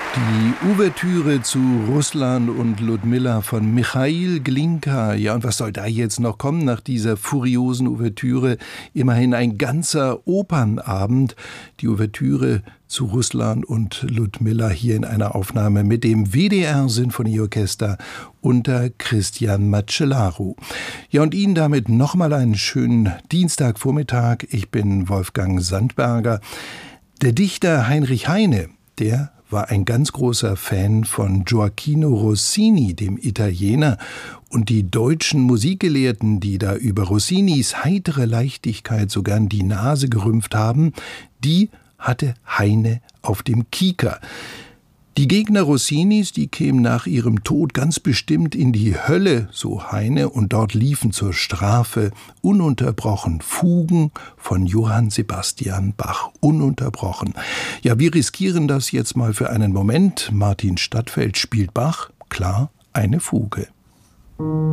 Die Ouvertüre zu Ruslan und Ludmilla von Michail Glinka. Ja, und was soll da jetzt noch kommen nach dieser furiosen Ouvertüre? Immerhin ein ganzer Opernabend. Die Ouvertüre zu Ruslan und Ludmilla hier in einer Aufnahme mit dem WDR-Sinfonieorchester unter Christian Macellaro. Ja, und Ihnen damit nochmal einen schönen Dienstagvormittag. Ich bin Wolfgang Sandberger. Der Dichter Heinrich Heine, der war ein ganz großer Fan von Gioachino Rossini, dem Italiener. Und die deutschen Musikgelehrten, die da über Rossinis heitere Leichtigkeit sogar in die Nase gerümpft haben, die hatte Heine auf dem Kieker. Die Gegner Rossinis, die kämen nach ihrem Tod ganz bestimmt in die Hölle, so Heine, und dort liefen zur Strafe ununterbrochen Fugen von Johann Sebastian Bach. Ununterbrochen. Ja, wir riskieren das jetzt mal für einen Moment. Martin Stadtfeld spielt Bach, klar, eine Fuge.